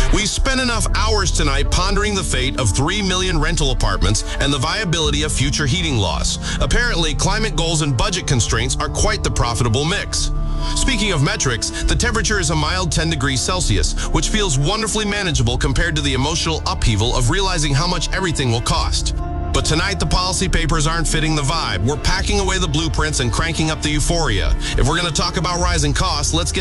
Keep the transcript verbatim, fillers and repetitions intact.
We spent enough hours tonight pondering the fate of three million rental apartments and the viability of future heating laws. Apparently, climate goals and budget constraints are quite the profitable mix. Speaking of metrics, the temperature is a mild ten degrees Celsius, which feels wonderfully manageable compared to the emotional upheaval of realizing how much everything will cost. But tonight, the policy papers aren't fitting the vibe. We're packing away the blueprints and cranking up the euphoria. If we're going to talk about rising costs, let's get